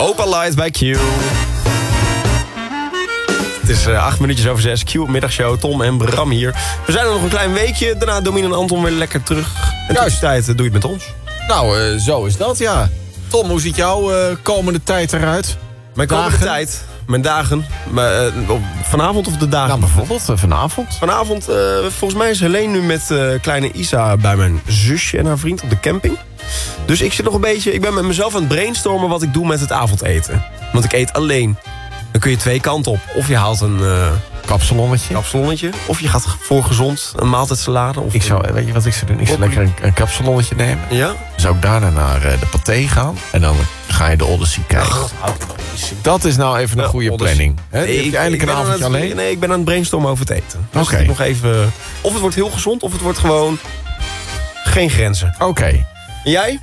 Opa Light bij Q. Het is 8 minuutjes over 6. Q middagshow. Tom en Bram hier. We zijn er nog een klein weekje. Daarna Domien en Anton weer lekker terug. En tussentijd doe je het met ons. Nou, zo is dat, ja. Tom, hoe ziet jouw komende tijd eruit? Mijn komende tijd, mijn dagen. Vanavond of de dagen? Nou, bijvoorbeeld vanavond. Vanavond, volgens mij is Helene nu met kleine Isa bij mijn zusje en haar vriend op de camping. Dus ik zit nog een beetje... Ik ben met mezelf aan het brainstormen wat ik doe met het avondeten. Want ik eet alleen. Dan kun je twee kanten op. Of je haalt een... kapsalonnetje. Of je gaat voor gezond een maaltijdsalade. Of weet je wat ik zou doen? Ik zou lekker een kapsalonnetje nemen. Ja? Zou ik daarna naar de Pathé gaan. En dan ga je de Odyssey kijken. Dat is nou even een goede planning. Heb je eindelijk een avondje alleen? Nee, ik ben aan het brainstormen over het eten. Dus Oké. nog even... Of het wordt heel gezond, of het wordt gewoon... Geen grenzen. Oké. En jij?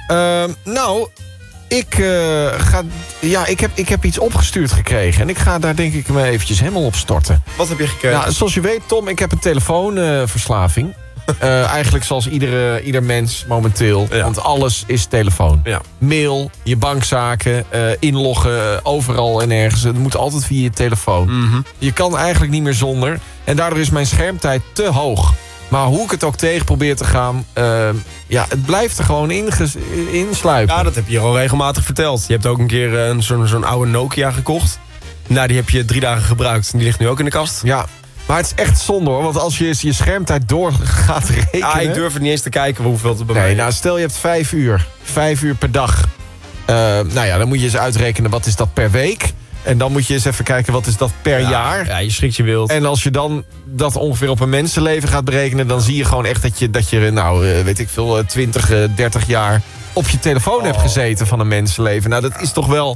Ik heb iets opgestuurd gekregen. En ik ga daar denk ik me eventjes helemaal op storten. Wat heb je gekregen? Ja, zoals je weet, Tom, ik heb een telefoonverslaving. Eigenlijk zoals ieder mens momenteel. Ja. Want alles is telefoon. Ja. Mail, je bankzaken, inloggen, overal en ergens. Het moet altijd via je telefoon. Mhm. Je kan eigenlijk niet meer zonder. En daardoor is mijn schermtijd te hoog. Maar hoe ik het ook tegen probeer te gaan... het blijft er gewoon insluipen. Ja, dat heb je al regelmatig verteld. Je hebt ook een keer zo'n oude Nokia gekocht. Nou, die heb je 3 dagen gebruikt. En die ligt nu ook in de kast. Ja, maar het is echt zonde hoor. Want als je je schermtijd door gaat rekenen... Ah, ik durf het niet eens te kijken hoeveel het bij mij is. Nou, stel je hebt 5 uur. 5 uur per dag. Dan moet je eens uitrekenen wat is dat per week. En dan moet je eens even kijken wat is dat per jaar. Ja, je schrikt je wild. En als je dan dat ongeveer op een mensenleven gaat berekenen... dan zie je gewoon echt dat je 20, 30 jaar op je telefoon hebt gezeten van een mensenleven. Nou, dat is toch wel